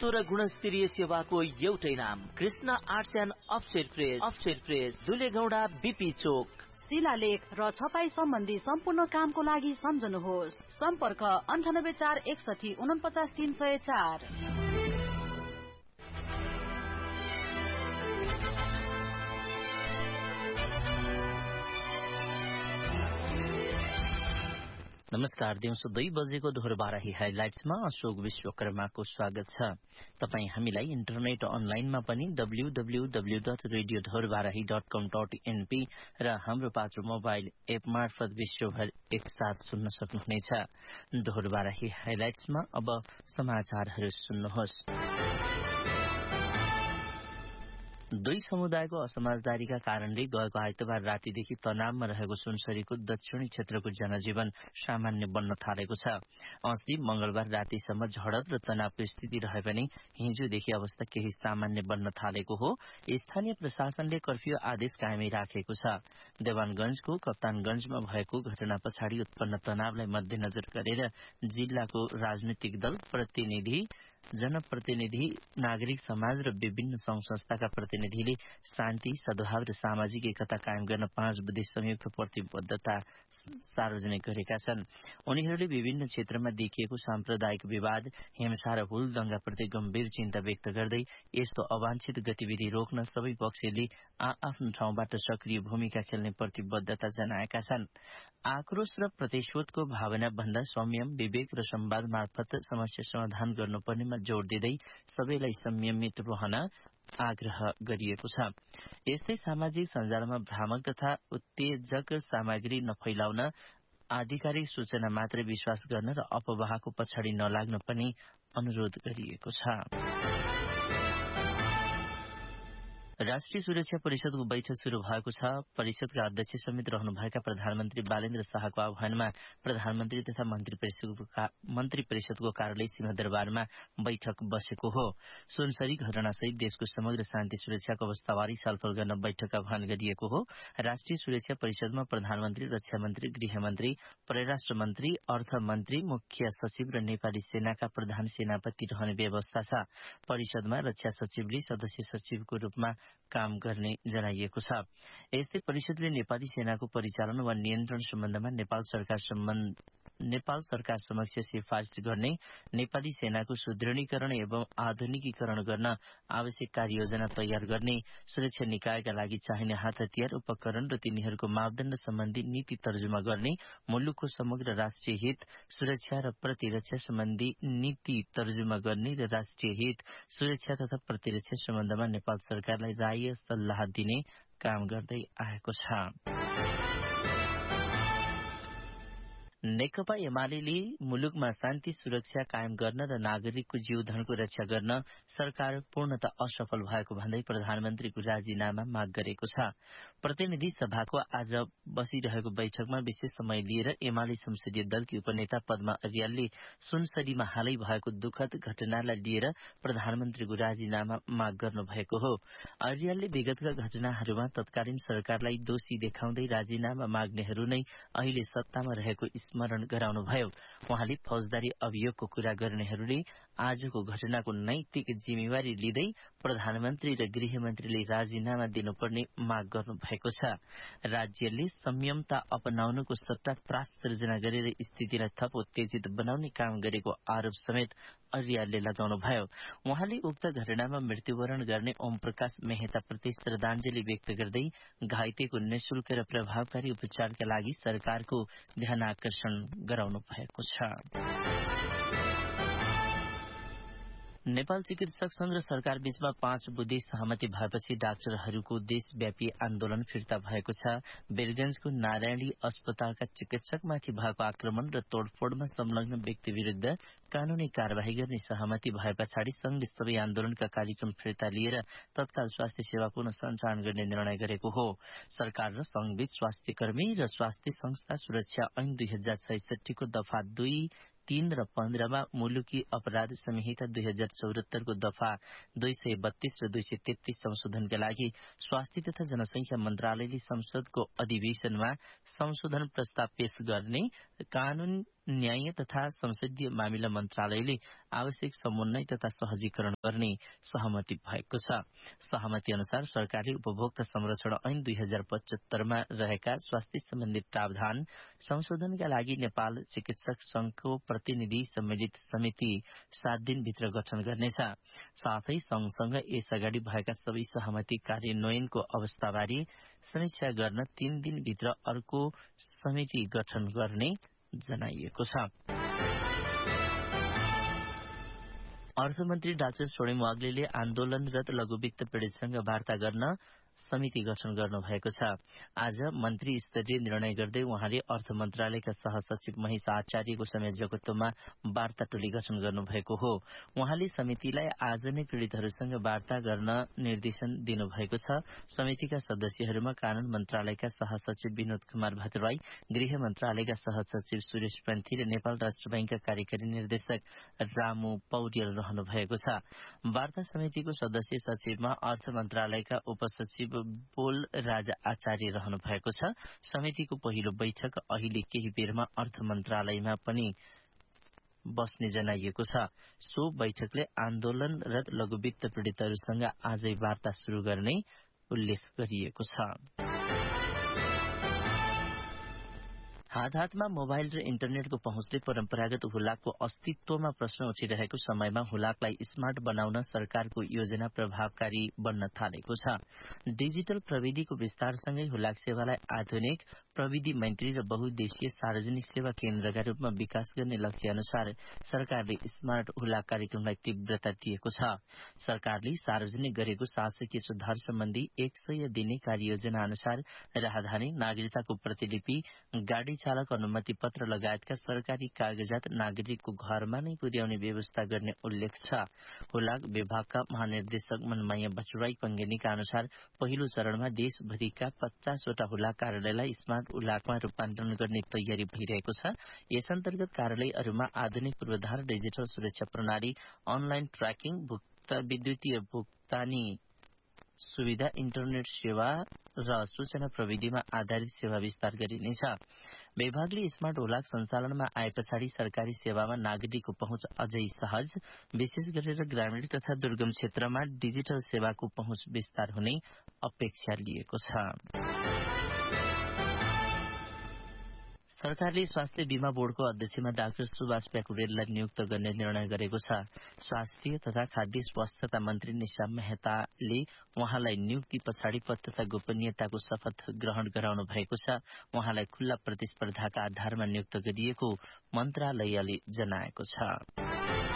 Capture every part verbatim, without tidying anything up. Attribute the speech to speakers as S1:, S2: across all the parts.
S1: सस्तो र गुणस्तरीय सेवाको एउटै नाम Krishna arts and offset press. Offset press दुलेगौडा BP चोक।
S2: शिलालेख र छपाई सम्बन्धी सम्पूर्ण कामको लागि सम्झनुहोस्। सम्पर्क अन्ठानब्बे चार एकसठी उनपचास तीन सय चार।
S3: नमस्कार, दिउँसो दुई बजेको ढोरबाराही हाइलाइट्समा अशोक विश्वकर्माको स्वागत छ। तपाई हामीलाई इन्टरनेट अनलाइनमा पनि W W W dot radio Dhorbarahi dot कम डट एनपी र हाम्रो पात्र मोबाइल एप मार्फत विश्वभर एकसाथ सुन्न सक्नुहुनेछ। ढोरबाराही हाइलाइट्समा अब समाचारहरू सुन्नुहोस्। दुई समुदायको असमझदारीका कारणले गएको आइतबार रातिदेखि तनावमा रहेको सुनसरीको दक्षिणी क्षेत्रको जनजीवन सामान्य बन्न थालेको छ। अस्ति मंगलबार रातिसम्म झडप र तनावको स्थिति रहे पनि हिजोदेखि अवस्था केही सामान्य बन्न थालेको हो। स्थानीय प्रशासनले कर्फ्यू आदेश कायमै राखेको छ। देवानगंजको कप्तानगंजमा भएको घटना पछाडि उत्पन्न तनावलाई मध्यनजर गरेर जिल्लाको राजनैतिक दल, प्रतिनिधि, जनप्रतिनिधि, नागरिक समाज र विभिन्न संघ संस्थाका प्रतिनिधिले शान्ति, सद्भाव र सामाजिक एकता कायम गर्न पाँच बुधे संयुक्त प्रतिबद्धता सार्वजनिक गरेका छन्। उनीहरूले विभिन्न क्षेत्रमा देखिएको साम्प्रदायिक विवाद, हिंसा र हुलदंगाप्रति गम्भीर चिन्ता व्यक्त गर्दै यस्तो अवांछित गतिविधि रोक्न सबै पक्षले आ-आफ्नो ठाउँबाट सक्रिय भूमिका खेल्ने प्रतिबद्धता जनाएका छन्। आक्रोश र प्रतिशोधको भावना भन्दा संयम, विवेक र संवाद मार्फत समस्या समाधान गर्नुपर्नेमा जोड़ दिँदै सबैलाई संयमित रहन आग्रह गरिएको छ। यस्तै सामाजिक सञ्जालमा भ्रामक तथा उत्तेजक सामग्री नफैलाउन, आधिकारिक सूचना मात्रै विश्वास गर्न र अफवाहको पछाडि नलाग्न पनि अनुरोध गरिएको छ। राष्ट्रिय सुरक्षा परिषदको बैठक शुरू भएको छ। परिषदका अध्यक्ष समेत रहनुभएका प्रधानमन्त्री बालेन्द्र शाहको आह्वानमा प्रधानमन्त्री तथा मन्त्री परिषदको मन्त्री परिषदको कार्यालय सिंहदरबारमा बैठक बसेको हो। सुनसरी घटनासहित देशको समग्र शान्ति सुरक्षाको अवस्थाबारे छलफल गर्न बैठक आह्वान गरिएको हो। राष्ट्रिय सुरक्षा परिषदमा प्रधानमन्त्री, रक्षा मन्त्री, गृहमन्त्री, परराष्ट्र मन्त्री, अर्थमन्त्री, मुख्य सचिव र नेपाली सेनाका प्रधान सेनापति रहने व्यवस्था छ। परिषदमा रक्षा सचिवले सदस्य सचिवको रूपमा काम गर्ने जनाइएको छ। यस्तै परिषदले नेपाली सेनाको परिचालन वा नियन्त्रण सम्बन्धमा नेपाल सरकार सम्बन्ध नेपाल सरकार समक्ष सिफारिस गर्ने, नेपाली सेनाको सुदृढीकरण एवं आधुनिकीकरण गर्न आवश्यक कार्ययोजना तयार गर्ने, सुरक्षा निकायका लागि चाहिने हात हतियार, उपकरण र तिनीहरूको मापदण्ड सम्बन्धी नीति तर्जुमा गर्ने, मुलुकको समग्र राष्ट्रिय हित, सुरक्षा र प्रतिरक्षा सम्बन्धी नीति तर्जुमा गर्ने र राष्ट्रिय हित, सुरक्षा तथा प्रतिरक्षा सम्बन्धमा नेपाल सरकारलाई राय सल्लाह दिने काम गर्दै आएको छ। नेकपा एमाले मुलुकमा शान्ति सुरक्षा कायम गर्न र नागरिकको जीवधनको रक्षा गर्न सरकार पूर्णतः असफल भएको भन्दै प्रधानमन्त्रीको राजीनामा माग गरेको छ। प्रतिनिधि सभाको आज बसिरहेको बैठकमा विशेष समय लिएर एमाले संसदीय दलकी उपनेता पद्मा अर्यालले सुनसरीमा हालै भएको दुखद घटनालाई लिएर प्रधानमन्त्रीको राजीनामा माग गर्नुभएको हो। अर्यालले विगतका घटनाहरूमा तत्कालीन सरकारलाई दोषी देखाउँदै राजीनामा माग्नेहरू नै अहिले सत्तामा रहेको स्मरण गराउनुभयो। उहाँले फौजदारी अभियोगको कुरा गर्नेहरूले आजको घटनाको नैतिक जिम्मेवारी लिँदै प्रधानमन्त्री र गृहमन्त्रीले राजीनामा दिनुपर्ने माग गर्नु भएको छ। राज्यले संयमता अपनाउनुको सट्टा त्रास सृजना गरेर स्थितिलाई थप उत्तेजित बनाउने काम गरेको आरोप समेत अर्यालले लगाउनुभयो। उहाँले उक्त घटनामा मृत्युवरण गर्ने ओम प्रकाश मेहताप्रति श्रद्धाञ्जली व्यक्त गर्दै घाइतेको निशुल्क र प्रभावकारी उपचारका लागि सरकारको ध्यानाकर्षण गराउनु भएको छ। नेपाल चिकित्सक संघ र सरकार बीचमा पाँच बुधे सहमति भएपछि डाक्टरहरूको देशव्यापी आन्दोलन फिर्ता भएको छ। वीरगंजको नारायणी अस्पतालका चिकित्सकमाथि भएको आक्रमण र तोडफोडमा संलग्न व्यक्ति विरूद्ध कानूनी कार्यवाही गर्ने सहमति भए पछाडि संघले सबै आन्दोलनका कार्यक्रम फिर्ता लिएर तत्काल स्वास्थ्य सेवा पुनः सञ्चालन गर्ने निर्णय गरेको हो। सरकार र संघबीच स्वास्थ्य कर्मी र स्वास्थ्य संस्था सुरक्षा ऐन दुई हजार छैसठीको दफा दुई, तीन र पन्ध्रमा मुलुकी अपराध संहिता दुई हजार चौहत्तरको दफा दुई सय बत्तीस र दुई सय तेत्तीस संशोधनका लागि स्वास्थ्य तथा जनसंख्या मन्त्रालयले संसदको अधिवेशनमा संशोधन प्रस्ताव पेश गर्ने कानून न्याय तथा संसदीय मामिला मन्त्रालयले आवश्यक समन्वय तथा सहजीकरण गर्ने सहमति भएको छ। सहमति अनुसार सरकारले उपभोक्ता संरक्षण ऐन दुई हजार पचहत्तरमा रहेका स्वास्थ्य सम्बन्धी प्रावधान संशोधनका लागि नेपाल चिकित्सक संघको प्रतिनिधि सम्मिलित समिति सात दिनभित्र गठन गर्नेछ। साथै संघसँग यस अगाडि भएका सबै सहमति कार्यान्वयनको अवस्थाबारे समीक्षा गर्न तीन दिनभित्र अर्को समिति गठन गर्ने जनाइएको छ। अर्थमन्त्री डाक्टर सोरेन वाग्लेले आन्दोलनरत लघुवित्त पीडितसँग वार्ता गर्न समिति गठन गर्नु भएको छ। आज मन्त्री स्तरीय निर्णय गर्दै उहाँले अर्थ मन्त्रालयका सहसचिव महेश आचार्यको संयोजकत्वमा वार्ता टोली गठन गर्नुभएको हो। उहाँले समितिलाई आज नै पीडितहरूसँग वार्ता गर्न निर्देशन दिनुभएको छ। समितिका सदस्यहरूमा कानून मन्त्रालयका सहसचिव विनोद कुमार भट्टराई, गृह मन्त्रालयका सहसचिव सुरेश पन्थी र नेपाल राष्ट्र बैंकका कार्यकारी निर्देशक रामु पौडेल रहनु भएको छ। वार्ता समितिको सदस्य सचिवमा अर्थ मन्त्रालयका उपसचिव बोल राजा आचार्य रहनु भएको छ। समितिको पहिलो बैठक अहिले केही बेरमा अर्थ मन्त्रालयमा पनि बस्ने जनाइएको छ। सो बैठकले आन्दोलनरत लघुवित्त पीडितहरूसँग आजै वार्ता शुरू गर्ने उल्लेख गरिएको छ। हात हातमा मोबाइल र इन्टरनेटको पहुँचले परम्परागत हुलाकको अस्तित्वमा प्रश्न उठिरहेको समयमा हुलाकलाई स्मार्ट बनाउन सरकारको योजना प्रभावकारी बन्न थालेको छ। डिजिटल प्रविधिको विस्तारसँगै हुलाक सेवालाई आधुनिक प्रविधि मैत्री र बहुद्देशीय सार्वजनिक सेवा केन्द्रका रूपमा विकास गर्ने लक्ष्य अनुसार सरकारले स्मार्ट हुलाक कार्यक्रमलाई तीव्रता दिएको छ। सरकारले सार्वजनिक गरेको शासकीय सुधार सम्बन्धी एक सय दिने कार्ययोजना अनुसार राहदानी, नागरिकताको प्रतिलिपि, गाड़ी चालक अनुमति पत्र लगायतका सरकारी कागजात नागरिकको घरमा नै पुर्याउने व्यवस्था गर्ने उल्लेख छ। हुलाक विभागका महानिर्देशक मनमाया भट्टराई पङ्गेनीका अनुसार पहिलो चरणमा देशभरिका पचासवटा हुलाक कार्यालयलाई स्मार्ट हुलाकमा रूपान्तरण गर्ने तयारी भइरहेको छ। यस अन्तर्गत कार्यालयहरूमा आधुनिक पूर्वाधार, डिजिटल सुरक्षा प्रणाली, अनलाइन ट्र्याकिङ, विद्युतीय भुक्तानी सुविधा, इन्टरनेट सेवा र सूचना प्रविधिमा आधारित सेवा विस्तार गरिनेछ। विभागले स्मार्ट हुलाक सञ्चालनमा आए पछाडि सरकारी सेवामा नागरिकको पहुँच अझै सहज, विशेष गरेर ग्रामीण तथा दुर्गम क्षेत्रमा डिजिटल सेवाको पहुँच विस्तार हुने अपेक्षा लिएको छ। सरकारले स्वास्थ्य बीमा बोर्डको अध्यक्षमा डाक्टर सुभाष प्याकुरेललाई नियुक्त गर्ने निर्णय गरेको छ। स्वास्थ्य तथा खाद्य स्वास्थ्यता मन्त्री निशा मेहताले उहाँलाई नियुक्ति पछाडि पद तथा गोपनीयताको शपथ ग्रहण गराउनु भएको छ। उहाँलाई खुल्ला प्रतिस्पर्धाका आधारमा नियुक्त गरिएको मन्त्रालयले जनाएको छ।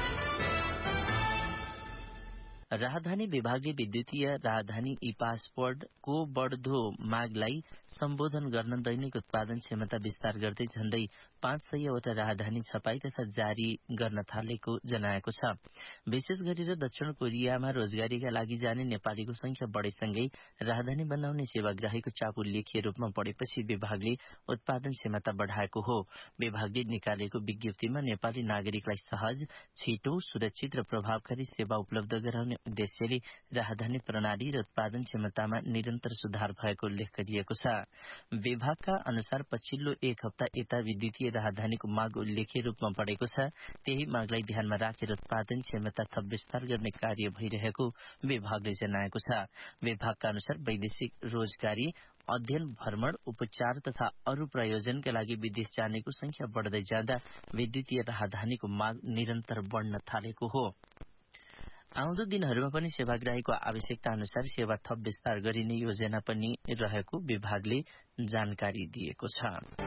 S3: राहदानी विभागले विद्युतीय राहदानी ई पासपोर्टको बढ्दो मागलाई सम्बोधन गर्न दैनिक उत्पादन क्षमता विस्तार गर्दै झण्डै पाँच सयवटा राहदानी छपाई तथा जारी गर्न थालेको जनाएको छ। विशेष गरेर दक्षिण कोरियामा रोजगारीका लागि जाने नेपालीको संख्या बढेसँगै राहदानी बनाउने सेवाग्राहीको चाप उल्लेखीय रूपमा बढेपछि विभागले उत्पादन क्षमता बढ़ाएको हो। विभागले निकालेको विज्ञप्तिमा नेपाली नागरिकलाई सहज, छिटो, सुरक्षित र प्रभावकारी सेवा उपलब्ध गराउने उद्देश्यले राहदानी प्रणाली र उत्पादन क्षमतामा निरन्तर सुधार भएको उल्लेख गरिएको छ। विभागका अनुसार पछिल्लो एक हप्ता यता विद्युतीय राहदानीको माग उल्लेखीय रूपमा बढेको छ। त्यही मागलाई ध्यानमा राखेर उत्पादन क्षमता थप विस्तार गर्ने कार्य भइरहेको विभागले जनाएको छ। विभागका अनुसार वैदेशिक रोजगारी, अध्ययन, भ्रमण, उपचार तथा अरू प्रयोजनका लागि विदेश जानेको संख्या बढ्दै जाँदा विद्युतीय राहदानीको माग निरन्तर बढ्न थालेको हो। आउँदो दिनहरूमा पनि सेवाग्राहीको आवश्यकता अनुसार सेवा थप विस्तार गरिने योजना पनि रहेको विभागले जानकारी दिएको छ।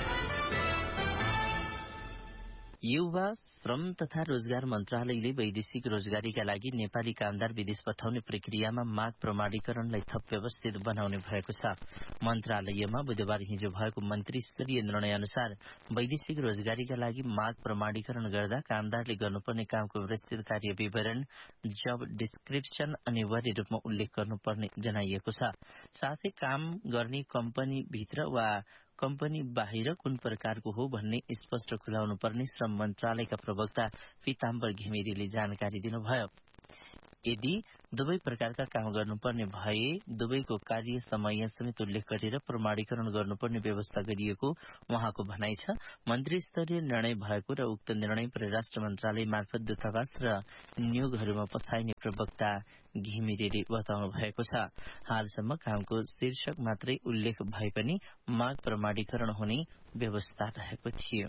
S3: युवा, श्रम तथा रोजगार मन्त्रालयले वैदेशिक रोजगारीका लागि नेपाली कामदार विदेश पठाउने प्रक्रियामा माग प्रमाणीकरणलाई थप व्यवस्थित बनाउने भएको छ। मन्त्रालयमा बुधबार हिजो भएको मन्त्री स्तरीय निर्णय अनुसार वैदेशिक रोजगारीका लागि माग प्रमाणीकरण गर्दा कामदारले गर्नुपर्ने कामको व्यवस्थित कार्य विवरण, जब डिस्क्रिप्सन अनिवार्य रूपमा उल्लेख गर्नुपर्ने जनाइएको छ। साथै काम गर्ने कम्पनी भित्र वा कम्पनी बाहिर कुन प्रकारको हो भन्ने स्पष्ट खुलाउनु पर्ने श्रम मन्त्रालयका प्रवक्ता पीताम्बर घिमिरेले जानकारी दिनुभयो। यदि दुवै प्रकारका काम गर्नुपर्ने भए दुवैको कार्य समय समेत उल्लेख गरेर प्रमाणीकरण गर्नुपर्ने व्यवस्था गरिएको उहाँको भनाइ छ। मन्त्री स्तरीय निर्णय भएको र उक्त निर्णय परराष्ट्र मन्त्रालय मार्फत दूतावास र नियोगहरूमा पछाइने प्रवक्ता घिमिरेले बताउनु भएको छ। हालसम्म कामको शीर्षक मात्रै उल्लेख भए पनि माग प्रमाणीकरण हुने व्यवस्था रहेको थियो।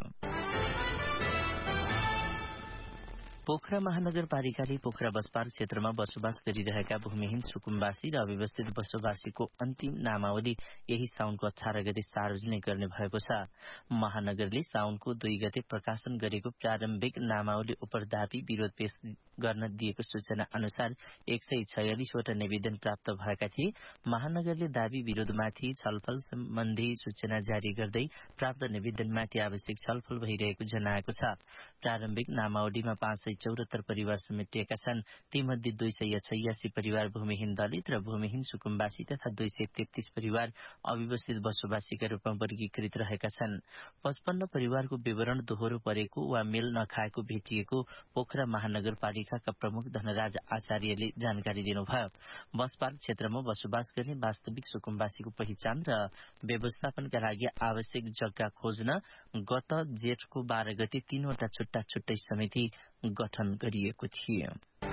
S3: पोखरा महानगरपालिकाले पोखरा बसपार्क क्षेत्रमा बसोबास गरिरहेका भूमिहीन सुकुम्बासी र अव्यवस्थित बसोबासीको अन्तिम नामावली यही साउनको अठार गते सार्वजनिक गर्ने भएको छ। महानगरले साउनको दुई गते प्रकाशन गरेको प्रारम्भिक नामावली उप दाबी विरोध पेश गर्न दिएको सूचना अनुसार एक सय छयालिसवटा निवेदन प्राप्त भएका थिए। महानगरले दाबी विरोधमाथि छलफल सम्बन्धी सूचना जारी गर्दै प्राप्त निवेदनमाथि आवश्यक छलफल भइरहेको जनाएको छ। प्रारम्भिक नामावलीमा पाँच सय चौरात्तर परिवार समेटिएका छन्। तीमध्ये दुई सय छयासी परिवार भूमिहीन दलित र भूमिहीन सुकुम्बासी तथा दुई सय तेत्तीस परिवार अव्यवस्थित बसोबासीका रूपमा वर्गीकृत रहेका छन्। पचपन्न परिवारको विवरण दोहोरो परेको वा मेल नखाएको भेटिएको पोखरा महानगरपालिकाका प्रमुख धनराज आचार्यले जानकारी दिनुभयो। बस पार्क क्षेत्रमा बसोबास गर्ने वास्तविक सुकुम्बासीको पहिचान र व्यवस्थापनका लागि आवश्यक जग्गा खोज्न गत जेठको बाह्र गते तीनवटा छुट्टा छुट्टै समिति गठन गरिएको थियो।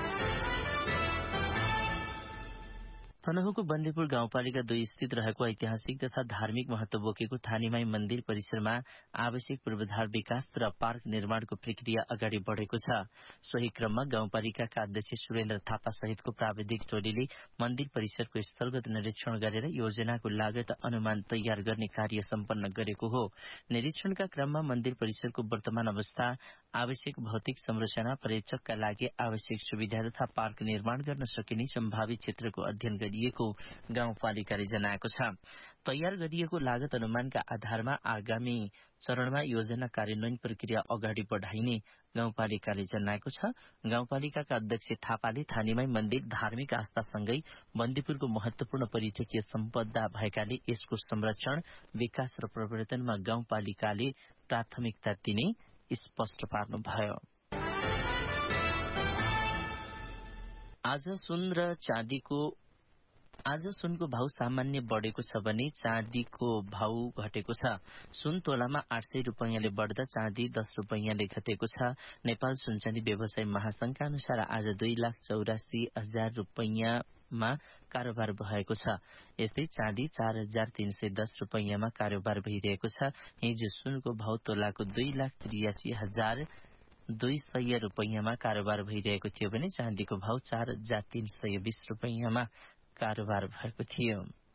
S3: तनहुको बन्देपुर गाउँपालिका दुई स्थित रहेको ऐतिहासिक तथा धार्मिक महत्व बोकेको थानीमाई मन्दिर परिसरमा आवश्यक पूर्वाधार विकास र पार्क निर्माणको प्रक्रिया अगाडि बढ़ेको छ। सोही क्रममा गाउँपालिकाका अध्यक्ष सुरेन्द्र थापा सहितको प्राविधिक टोलीले मन्दिर परिसरको स्थलगत निरीक्षण गरेर योजनाको लागत अनुमान तयार गर्ने कार्य सम्पन्न गरेको हो। निरीक्षणका क्रममा मन्दिर परिसरको वर्तमान अवस्था, आवश्यक भौतिक संरचना, पर्यटकका लागि आवश्यक सुविधा तथा पार्क निर्माण गर्न सकिने सम्भावित क्षेत्रको अध्ययन गरिएको गाउँपालिकाले जनाएको छ। तयार गरिएको लागत अनुमानका आधारमा आगामी चरणमा योजना कार्यान्वयन प्रक्रिया अगाडि बढ़ाइने गाउँपालिकाले जनाएको छ। गाउँपालिकाका अध्यक्ष थापाले थानीमाई मन्दिर धार्मिक आस्थासँगै बन्दीपुरको महत्वपूर्ण पर्यटकीय सम्पदा भएकाले यसको संरक्षण, विकास र प्रवर्धनमा गाउँपालिकाले प्राथमिकता दिने स्पष्ट पार्नुभयो। आज सुन र चाँदीको आज सुनको भाव सामान्य बढ़ेको छ भने चाँदीको भाव घटेको छ। सुन तोलामा आठ सय रुपियाँले बढ़दा चाँदी दस रुपियाँले घटेको छ। नेपाल सुनचाँदी व्यवसाय महासंघका अनुसार आज दुई लाख चौरासी हजार रुपियाँमा कारोबार भएको छ। यस्तै चाँदी चार हजार तीन सय दस रुपियाँमा कारोबार भइरहेको छ। हिजो सुनको भाव तोलाको दुई लाख त्रियासी हजार दुई सय रुपियाँमा कारोबार भइरहेको थियो भने चाँदीको भाव चार हजार तीन सय बीस रुपियाँमा कारोबार भएको थियो।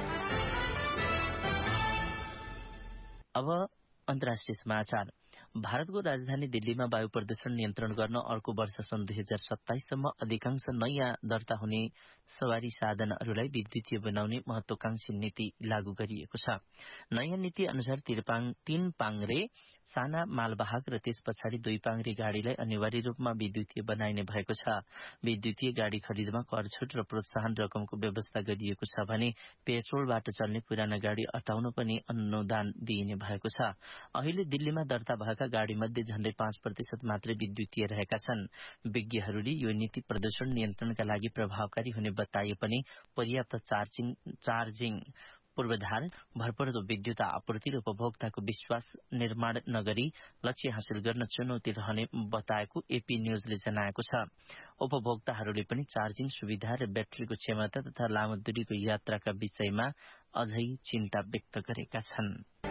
S3: अब अन्तर्राष्ट्रिय समाचार। भारतको राजधानी दिल्लीमा वायु प्रदूषण नियन्त्रण गर्न अर्को वर्ष सन् दुई हजार सत्ताइससम्म अधिकांश नयाँ दर्ता हुने सवारी साधनहरूलाई विद्युतीय बनाउने महत्वाकांक्षी नीति लागू गरिएको छ। नयाँ नीति अनुसार तीन पाङ्रे साना मालवाहक र त्यस पछाडि दुई पाङ्रे गाड़ीलाई अनिवार्य रूपमा विद्युतीय बनाइने भएको छ। विद्युतीय गाड़ी खरिदमा कर छुट र प्रोत्साहन रकमको व्यवस्था गरिएको छ भने पेट्रोलबाट चल्ने पुराना गाड़ी हटाउन पनि अनुदान दिइने भएको छ। अहिले दिल्लीमा दर्ता भएका गाड़ी मध्ये झण्डै पाँच प्रतिशत मात्रै विद्युतीय रहेका छन्। विज्ञहरूले यो नीति प्रदूषण नियन्त्रणका लागि प्रभावकारी हुने बताए पनि पर्याप्त चार्जिङ चार्जिङ पूर्वाधार, भरपर्दो विद्युत आपूर्ति र उपभोक्ताको विश्वास निर्माण नगरी लक्ष्य हासिल गर्न चुनौती रहने बताएको एपी न्यूजले जनाएको छ। उपभोक्ताहरूले पनि चार्जिङ सुविधा र ब्याट्रीको क्षमता तथा लामो दूरीको यात्राका विषयमा अझै चिन्ता व्यक्त गरेका छन्।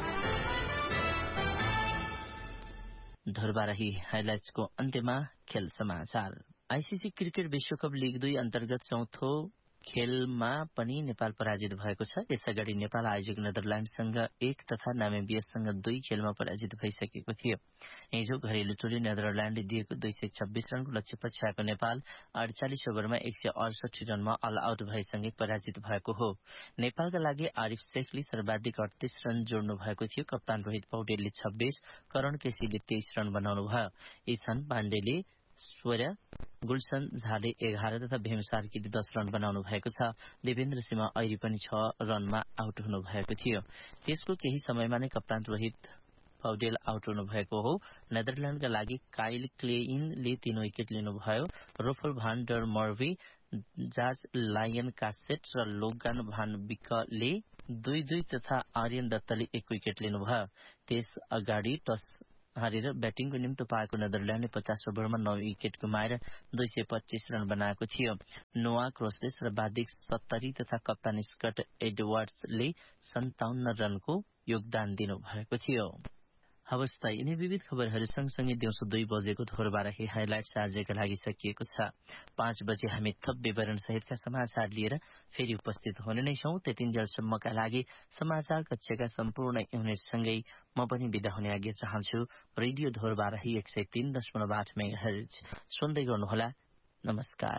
S3: धुरबाराही हाइलाइट्सको अन्त्यमा खेल समाचार। आईसीसी क्रिकेट विश्वकप लीग दुई अन्तर्गत चौथो खेलमा पनि नेपाल पराजित भएको छ। यसअगाडि नेपाल आयोजक नेदरल्याण्डसँग एक तथा नामिबियासँग दुई खेलमा पराजित भइसकेको थियो। हिजो घरेलु टोली नेदरल्याण्डले दिएको दुई सय छब्बीस रनको लक्ष्य पछ्याएको नेपाल अडचालिस ओभरमा एक सय अडसठी रनमा अल आउट भएसँगै पराजित भएको हो। नेपालका लागि आरिफ शेखले सर्वाधिक अडतीस रन जोड्नु भएको थियो। कप्तान रोहित पौडेलले छब्बीस, करण केसीले तेइस रन बनाउनु भयो। ईशान पाण्डेले सोह्र, गुलसन झाले एघार तथा भीम सार्कीले दस रन बनाउनु भएको छ। देवेन्द्र सिंह ऐरी पनि छ रनमा आउट हुनु भएको थियो। त्यसको केही समयमा नै कप्तान रोहित पौडेल आउट हुनु भएको हो। नेदरल्याण्डका लागि काइल क्लेइनले तीन विकेट लिनुभयो। रोफल भान डर मर्वी, जाज लायन कासेट र लोगान भान बिकले दुई दुई तथा आर्यन दत्तले एक विकेट लिनुभयो। त्यस अगाडि टस हारेर ब्याटिङको निम्ति पाएको नेदरल्याण्डले पचास ओभरमा नौ विकेट गुमाएर दुई सय पच्चीस रन बनाएको थियो। नोआ क्रोसेस र बादिक सत्तरी तथा कप्तान स्कट एडवर्ड्सले सन्ताउन्न रनको योगदान दिनुभएको थियो। हवस् त यिनै विविध खबरहरू सँगसँगै दिउँसो दुई बजेको थोरबाराही हाइलाइट्स आजका लागि सकिएको छ। पाँच बजे हामी थप विवरण सहितका समाचार लिएर फेरि उपस्थित हुने नै छौं। त्यतिन्जेलसम्मका लागि समाचार कक्षका सम्पूर्ण युनिटसँगै म पनि बिदा हुने आज्ञा चाहन्छु। रेडियो थोरबाराही एक सय तीन दशमलव आठ मेगाहर्ज सुन्दै गर्नुहोला। नमस्कार।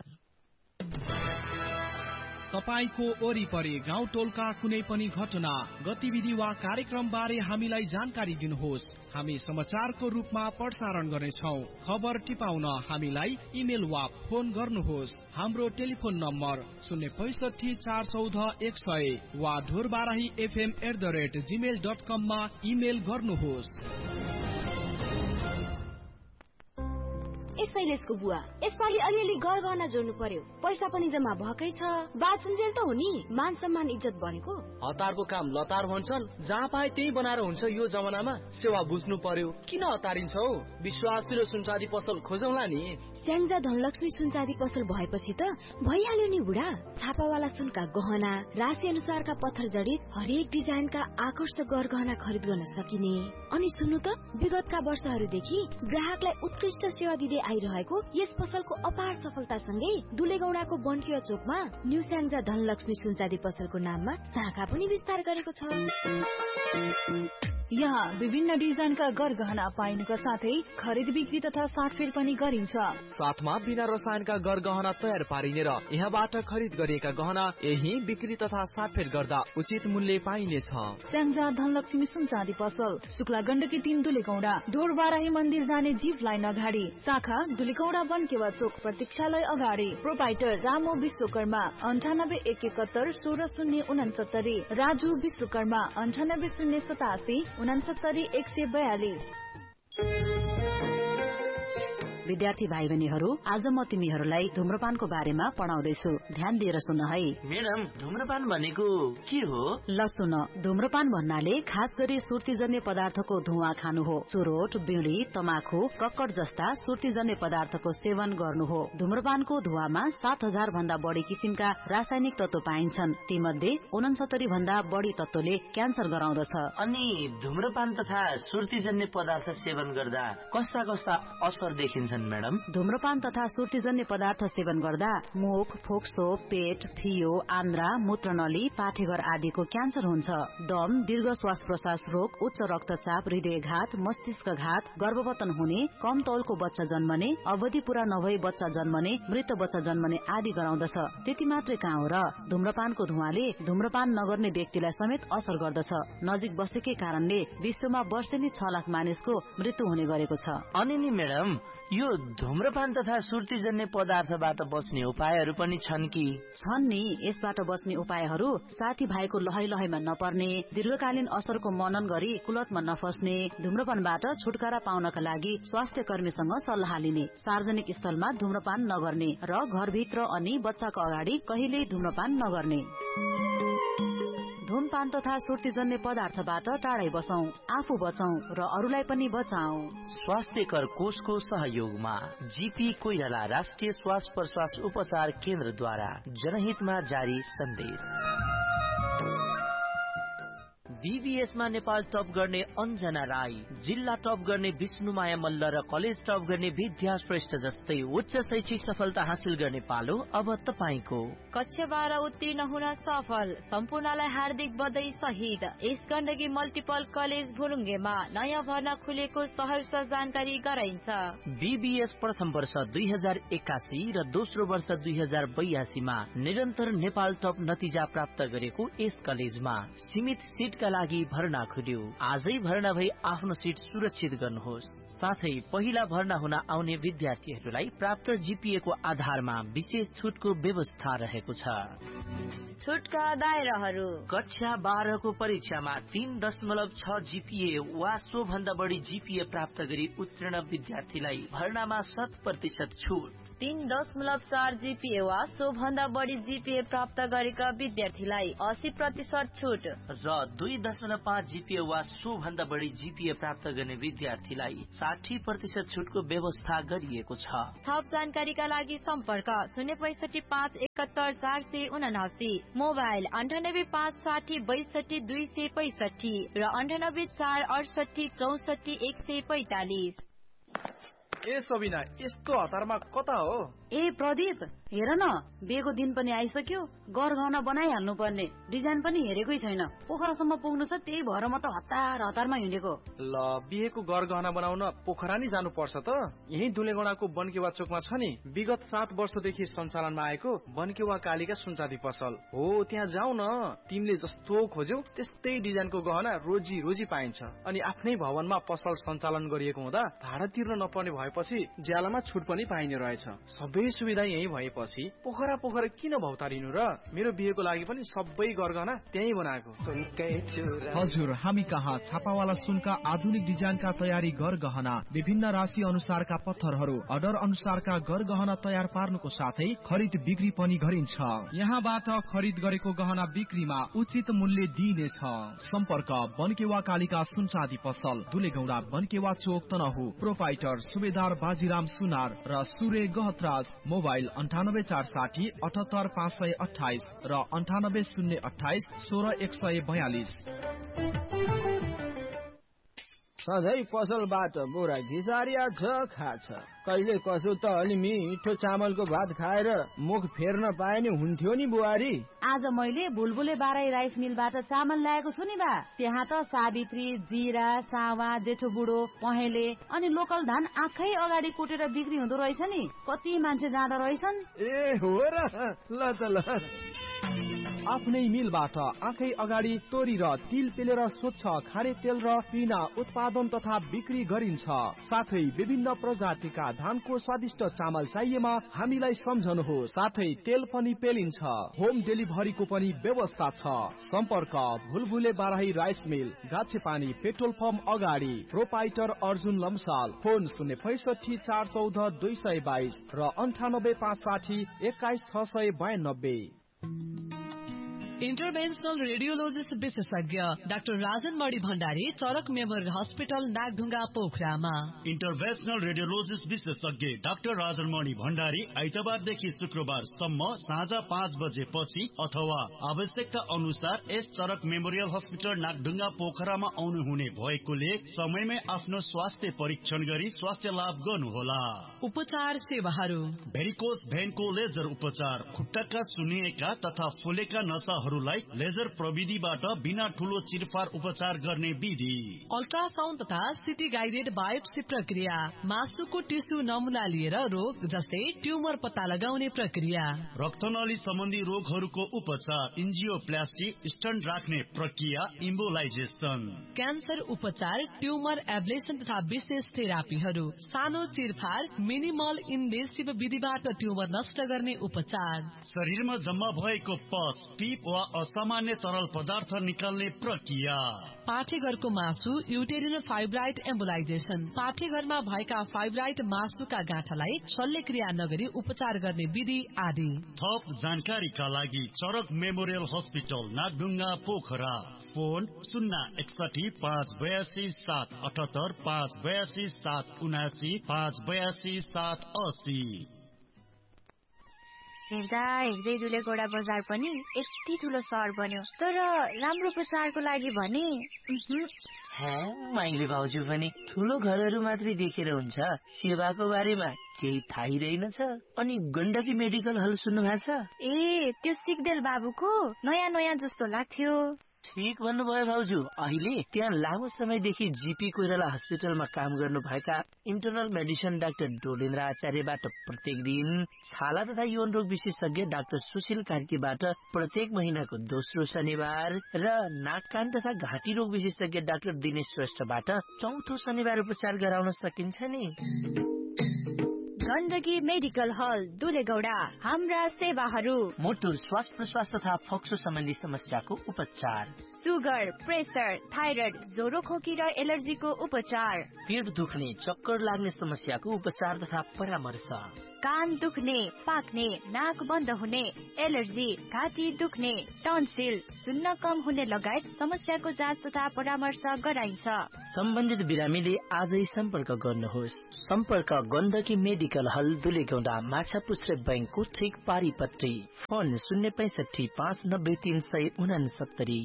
S4: तपाईको वरिपरि गाउँ टोलका कुनै पनि घटना, गतिविधि वा कार्यक्रम बारे हामीलाई जानकारी दिनुहोस्। हामी समाचारको रूपमा प्रसारण गर्नेछौँ। खबर टिपाउन हामीलाई इमेल वा फोन गर्नुहोस्। हाम्रो टेलिफोन नम्बर शून्य पैसठी चार चौध एक सय वा Dhorbarahi FM at the rate Gmail dot कममा इमेल गर्नुहोस्।
S5: शैलेशको बुवा यसपालि अलिअलि गरगहना जोड्नु पर्यो। पैसा पनि जम्मा भएकै छ। बाछुन्जेल त हो नि, मान सम्मान इज्जत बढेको।
S6: हतारको काम लतार भन्छन्, जहाँ पाए त्यही बनाएर हुन्छ। यो जमानामा सेवा बुझ्नु पर्यो। किन हतारिन्छौ? विश्वासिलो सुनचाँदी पसल खोजौला नि।
S5: स्याङ्जा धनलक्ष्मी सुनचाँदी पसल भएपछि त भइहाल्यो नि बुढा। छापावाला सुनका गहना, राशि अनुसारका पत्थर जडित हरेक डिजाइनका आकर्षक गरगहना खरिद गर्न सकिने। अनि सुन्नु त, विगतका वर्षहरूदेखि ग्राहकलाई उत्कृष्ट सेवा दिँदै आइरहेको यस पसलको अपार सफलतासँगै दुलेगौडाको बन्किया चोकमा न्यू स्याङ्जा धनलक्ष्मी सुनचाँदी पसलको नाममा शाखा पनि विस्तार गरेको छ।
S2: यहाँ विभिन्न डिजाइनका गरगहना पाइनुका साथै खरिद बिक्री तथा साटफेर पनि गरिन्छ।
S6: साथमा बिना रसायनका गरगहना तयार पारिने र यहाँबाट खरिद गरिएका गहना यही बिक्री तथा साटफेर गर्दा उचित मूल्य पाइनेछ।
S2: स्याङ्जा धनलक्ष्मी सुनचाँदी पसल, शुक्ला गण्डकी तीन दुलेगौडा, ढोरबाराही मन्दिर जाने जीप लाइन अगाडि, शाखा दुलेगौडा बन्केवा चोक प्रतीक्षालय अगाडि। प्रोपाइटर रामो विश्वकर्मा, अन्ठानब्बे एक एकहत्तर सोह्र शून्य उनासत्तरी। राजु विश्वकर्मा, अन्ठानब्बे शून्य सतासी उनासत्तरी एक सय बयालिस।
S7: विद्यार्थी भाइ बहिनीहरू, आज म तिमीहरूलाई धुम्रपानको बारेमा पढाउँदैछु। ध्यान दिएर सुन है।
S1: मैडम, धुम्रपान भनेको के हो?
S7: ल सुन, धुम्रपान भन्नाले खास गरी सुर्तीजन्य पदार्थको धुवा खानु हो। चुरोट, बिडी, तमाखु, कक्कड जस्ता सुर्तीजन्य पदार्थको सेवन गर्नु हो। धुम्रपानको धुवामा सात हजार भन्दा बढी किसिमका रासायनिक तत्व पाइन्छन्। तीमध्ये उनसत्तरी भन्दा बढी तत्वले क्यान्सर गराउँदछ।
S1: अनि धुम्रपान तथा सुर्तीजन्य पदार्थ सेवन गर्दा कस्ता कस्ता असर देखिन्छ मैडम?
S7: धुम्रपान तथा सुर्तीजन्य पदार्थ सेवन गर्दा मुख, फोक्सो, पेट, फियो, आन्द्रा, मूत्रनली, पाठेघर आदिको क्यान्सर हुन्छ। दम, दीर्घ श्वास प्रश्वास रोग, उच्च रक्तचाप, हृदयघात, मस्तिष्कघात, गर्भवतन हुने, कम तौलको बच्चा जन्मने, अवधि पूरा नभई बच्चा जन्मने, मृत बच्चा जन्मने आदि गराउँदछ। त्यति मात्रै कहाँ हो र, धुम्रपानको धुवाले धुम्रपान नगर्ने व्यक्तिलाई समेत असर गर्दछ। नजिक बसेकै कारणले विश्वमा वर्षेनी छ लाख मानिसको मृत्यु हुने गरेको छ।
S1: अनि नि मैडम, यो धुम्रपान तथा सुर्तीजन्य पदार्थबाट बच्ने उपायहरू पनि छन् कि?
S7: छन् नि। यसबाट बच्ने उपायहरू साथी भाइको लहै लहैमा नपर्ने, दीर्घकालीन असरको मनन गरी कुलतमा नफस्ने, धुम्रपानबाट छुटकारा पाउनका लागि स्वास्थ्य कर्मीसँग सल्लाह लिने, सार्वजनिक स्थलमा धुम्रपान नगर्ने र घरभित्र अनि बच्चाको अगाडि कहिल्यै धुम्रपान नगर्ने। धूमपान तथा सुर्तीजन्य पदार्थबाट टाढै बसौं, आफू बचौं र अरूलाई पनि बचाऊ।
S1: स्वास्थ्यकर कोषको सहयोगमा जीपी कोइराला राष्ट्रिय श्वास प्रश्वास उपचार केन्द्रद्वारा जनहितमा जारी सन्देश। बीबीएसमा नेपाल टप गर्ने अन्जना राई, जिल्ला टप गर्ने विष्णुमाया मल्ल र कलेज टप गर्ने विद्या श्रेष्ठ जस्तै उच्च शैक्षिक सफलता हासिल गर्ने पालो अब तपाईको।
S8: कक्षा बाह्र उत्तीर्ण हुन सफल सम्पूर्णलाई हार्दिक बधाई सहित यस गण्डकी मल्टिपल कलेज भुरुङ्गेमा नयाँ भर्ना खुलेको सहर्ष जानकारी गराइन्छ।
S1: बीबीएस प्रथम वर्ष दुई हजार एकासी र दोस्रो वर्ष दुई हजार बयासीमा निरन्तर नेपाल टप नतिजा प्राप्त गरेको यस कलेजमा सीमित सीटका जानकारीका लागि भर्ना खुल्यो। आजै भर्ना भई आफ्नो सिट सुरक्षित गर्नुहोस्। साथै पहिला भर्ना हुन आउने विद्यार्थीहरूलाई प्राप्त जीपीए को आधारमा विशेष छुटको व्यवस्था रहेको छ।
S8: छुटका दायराहरू
S1: कक्षा बाह्र को परीक्षामा तीन दशमलव छ जीपीए वा सो भन्दा बढी जीपीए प्राप्त गरी उत्तीर्ण विद्यार्थीलाई भर्नामा शत प्रतिशत छुट।
S8: तीन दशमलव चार जीपीए वा सो भन्दा बढी जीपीए प्राप्त गरेका विद्यार्थीलाई अस्सी प्रतिशत छुट
S1: र दुई दशमलव पाँच जीपीए वा सो भन्दा बढी जीपीए प्राप्त गर्ने विद्यार्थीलाई साठी प्रतिशत छुटको व्यवस्था गरिएको छ।
S8: थप जानकारीका लागि सम्पर्क शून्य पैसठी पाँच एकहत्तर चार सय उनासी, मोबाइल अन्ठानब्बे पाँच साठी बैसठी दुई सय पैसठी र अन्ठानब्बे चार अडसठी चौसठी एक सय पैतालिस।
S9: ए सबिना, यस्तो हतारमा कता हो?
S7: ए प्रदीप, हेर न, बिहेको दिन पनि आइसक्यो, गरगहना बनाइहाल्नु पर्ने। डिजाइन पनि हेरेकै छैन, पोखरासम्म पुग्नु छ, त्यही भएर म त हतार हतारमा हिँडेको।
S9: ल, बिहेको गरगहना बनाउन पोखरा नि जानु पर्छ त? यही दुलेगौडाको बनकेवा चोकमा छ नि, विगत सात वर्षदेखि सञ्चालनमा आएको बनकेवा कालीका सुनचाँदी पसल हो। त्यहाँ जाऊ न, तिमीले जस्तो खोज्यौ त्यस्तै डिजाइनको गहना रोजी रोजी पाइन्छ। अनि आफ्नै भवनमा पसल सञ्चालन गरिएको हुँदा भाडा तिर्न नपर्ने भएपछि ज्यालामा छुट पनि पाइने रहेछ। सबै सुविधा यही भएपछि पोखरा पोखरा किन भौतारिनु र? मेरो बिहेको लागि पनि सबै गरगहना त्यही बनाएको।
S4: हजुर, हामी कहाँ छापावाला सुनका आधुनिक डिजाइनका तयारी गरगहना, विभिन्न राशि अनुसारका पत्थरहरू, अर्डर अनुसारका गरगहना तयार पार्नुको साथै खरिद बिक्री पनि गरिन्छ। यहाँबाट खरिद गरेको गहना बिक्रीमा उचित मूल्य दिइनेछ। सम्पर्क बनकेवा कालिका सुनचाँदी पसल, दुलेगौडा, बनकेवा चोक, तनहु। प्रोपाइटर सुबेदार बाजीराम सुनार र सूर्य गहतराज। मोबाइल अन्ठानब्बे चार साठी अठहत्तर पाँच सय अठाइस र अन्ठानब्बे शून्य अठाइस सोह्र एक सय बयालिस।
S10: सधैँ पसलबाट बोरा घिसारिया छ खाछ, कहिले कसो त अलि मिठो चामलको भात खाएर मुख फेर्न पाए नि हुन्थ्यो नि बुहारी।
S7: आज मैले बुलबुले बाराई राइस मिलबाट चामल ल्याएको छु नि बा। त्यहाँ त सावित्री, जिरा, सावा, जेठो बुढो, पहेँले अनि लोकल धान आँखै अगाडि कुटेर बिक्री हुँदो रहेछ नि। कति मान्छे जाँदो रहेछन्।
S10: ए हो र, ल त ल।
S4: आफ्नै मिलबाट आँखै अगाडि तोरी र तिल पेलेर स्वच्छ खारे तेल र पिना उत्पादन तथा बिक्री गरिन्छ। साथै विभिन्न प्रजातिका धानको स्वादिष्ट चामल चाहिएमा हामीलाई सम्झनुहोस्। साथै तेल पनि पेलिन्छ। होम डेलिभरीको पनि व्यवस्था छ। सम्पर्क भुलभुले Barahi rice mill, गाछेपानी petrol pump अगाडि। प्रोपाइटर अर्जुन लम्साल। फोन शून्य पैसठी चार चौध दुई सय बाइस र अन्ठानब्बे पाँच साठी एक्काइस छ सय बयानब्बे।
S11: इन्टरभेन्सनल रेडियोलोजिस्ट विशेषज्ञ डाक्टर राजन मणि भण्डारी, चरक मेमोरियल हस्पिटल, नागढुङ्गा, पोखरामा।
S12: इन्टरभेन्सनल रेडियोलोजिस्ट विशेषज्ञ डाक्टर राजन मणि भण्डारी आइतबारदेखि शुक्रबारसम्म साँझ पाँच बजेपछि अथवा आवश्यकता अनुसार यस चरक मेमोरियल हस्पिटल नागढुङ्गा पोखरामा आउनुहुने भएकोले समयमै आफ्नो स्वास्थ्य परीक्षण गरी स्वास्थ्य लाभ गर्नुहोला।
S11: उपचार सेवाहरू:
S12: भेरिकोस भेनको लेजर उपचार, खुट्टाका सुन्निएका तथा फुलेका नसा लाई लेजर प्रविधिबाट बिना ठूलो चिरफार उपचार गर्ने विधि।
S11: अल्ट्रासाउन्ड तथा सिटी गाइडेड बायोप्सी प्रक्रिया, मासुको टिस्यु नमुना लिएर रोग जस्तै ट्युमर पत्ता लगाउने प्रक्रिया।
S12: रक्तनली सम्बन्धी रोगहरूको उपचार, इन्जियोप्लास्टी, स्टन्ट राख्ने प्रक्रिया, इम्बोलाइजेसन।
S11: क्यान्सर उपचार, ट्युमर एब्लेसन तथा विशेष थेरापीहरू। सानो चिरफार, मिनिमल इन्भेसिभ विधिबाट ट्युमर नष्ट गर्ने उपचार।
S12: शरीरमा जम्मा भएको पस, पिप वा असामान्य तरल पदार्थ निकाल्ने प्रक्रिया।
S11: पाठेघरको मासु, युटेरिनल फाइब्राइड एम्बोलाइजेसन। पाठेघरमा भएका फाइब्राइड मासुका गाँठालाई शल्यक्रिया नगरी उपचार गर्ने विधि आदि।
S12: थप जानकारीका लागि चरक memorial hospital, Nagdhunga, Pokhara. Phone शून्य एकसठी पाँच बयासी सात अठहत्तर पाँच बयासी सात उनासी पाँच बयासी सात असी।
S13: हेर्दा हेर्दै दुलेगौडा बजार पनि यति ठुलो सहर बन्यो, तर राम्रो प्रचारको लागि भने
S1: माइली भाउजू पनि ठुलो घरहरू मात्रै देखेर हुन्छ, सेवाको बारेमा केही थाहै रहेनछ। अनि गण्डकी मेडिकल हल सुन्नु भएको छ?
S13: ए, त्यो सिग्देल बाबुको नयाँ नयाँ जस्तो लाग्थ्यो।
S1: ठिक भन्नुभयो भाउजू। अहिले त्यहाँ लामो समयदेखि जीपी कोइराला हस्पिटलमा काम गर्नुभएका इन्टरनल मेडिसिन डाक्टर डोलेन्द्र आचार्यबाट प्रत्येक दिन छाला तथा यौन रोग विशेषज्ञ डाक्टर सुशील कार्कीबाट प्रत्येक महिनाको दोस्रो शनिबार र नाक कान तथा घाँटी रोग विशेषज्ञ डाक्टर दिनेश श्रेष्ठबाट चौथो शनिबार उपचार गराउन सकिन्छ नि।
S8: गण्डकी मेडिकल हल दुलेगौडा। हाम्रा सेवाहरू
S1: मुटु श्वास प्रश्वास तथा फोक्सो सम्बन्धी समस्याको उपचार,
S8: सुगर, प्रेसर, थाइरोइड, ज्वरो खोकी र एलर्जीको उपचार,
S1: पेट दुख्ने चक्कर लाग्ने समस्याको उपचार तथा परामर्श,
S8: कान दुख्ने, पाक्ने, नाक बन्द हुने, एलर्जी, घाँटी दुख्ने, टन्सिल, सुन्न कम हुने लगायत समस्याको जाँच तथा परामर्श गराइन्छ।
S1: सम्बन्धित बिरामीले आजै सम्पर्क गर्नुहोस्। सम्पर्क गण्डकी मेडिकल हल दुलेगौडा, माछापुच्छ्रे बैंकको ठिक पारिपट्टि। फोन शून्य पैसठी पाँच नब्बे तीन सय उनासत्तरी।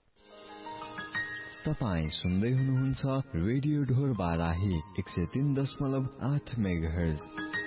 S14: तपाईँ सुन्दै हुनुहुन्छ रेडियो ढोर बाराही एक सय तीन दशमलव आठ मेगाहर्ज।